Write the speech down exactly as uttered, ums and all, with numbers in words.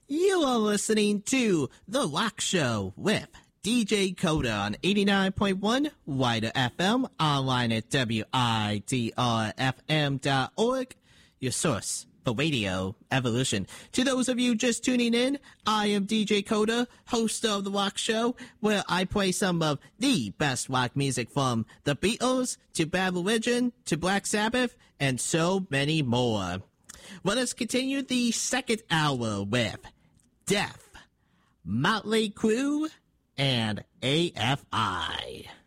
You are listening to The Rock Show with D J Coda on eighty-nine point one Wider F M, online at W I D R F M dot org, your source for radio evolution. To those of you just tuning in, I am D J Coda, host of The Rock Show, where I play some of the best rock music from The Beatles to Bad Religion to Black Sabbath and so many more. Let us continue the second hour with Death, Motley Crue, and A F I.